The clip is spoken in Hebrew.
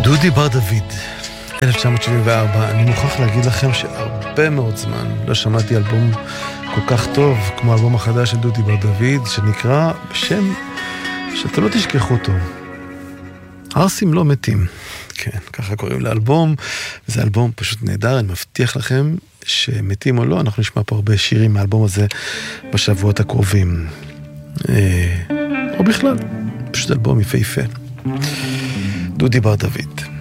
דודי בר דוד, 1974. אני מוכרח להגיד לכם שהרבה מאוד זמן לא שמעתי אלבום כל כך טוב כמו האלבום החדש של דודי בר דוד, שנקרא בשם שאתה לא תשכחו אותו, ערסים לא מתים. כן, ככה קוראים לאלבום. זה אלבום פשוט נהדר, אני מבטיח לכם שמתים או לא, אנחנו נשמע פה הרבה שירים מהאלבום הזה בשבועות הקרובים. או בכלל, פשוט אלבום יפהפה. דודי בר דוד.